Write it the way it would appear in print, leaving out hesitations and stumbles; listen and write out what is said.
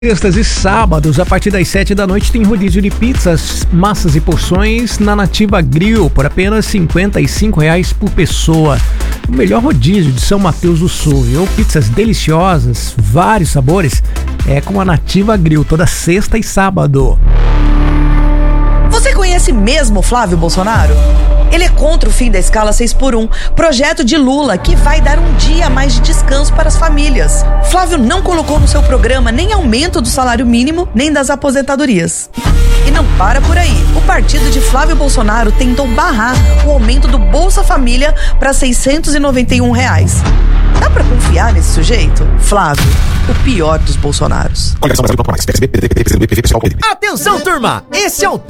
Sextas e sábados, a partir das 7 da noite, tem rodízio de pizzas, massas e porções na Nativa Grill por apenas R$ 55,00 por pessoa. O melhor rodízio de São Mateus do Sul, viu? Pizzas deliciosas, vários sabores, é com a Nativa Grill, toda sexta e sábado. Você conhece mesmo Flávio Bolsonaro? Ele é contra o fim da escala 6x1, projeto de Lula que vai dar um dia a mais de descanso para as famílias. Flávio não colocou no seu programa nem aumento do salário mínimo, nem das aposentadorias. E não para por aí. O partido de Flávio Bolsonaro tentou barrar o aumento do Bolsa Família para R$ 691. Dá pra confiar nesse sujeito? Flávio, o pior dos Bolsonaros. Atenção, turma! Esse é o